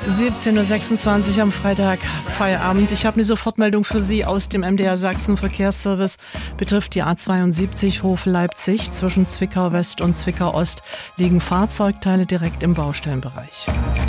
17.26 Uhr am Freitag, Feierabend. Ich habe eine Sofortmeldung für Sie aus dem MDR Sachsen Verkehrsservice. Betrifft die A72 Hof-Leipzig. Zwischen Zwickau West und Zwickau Ost liegen Fahrzeugteile direkt im Baustellenbereich.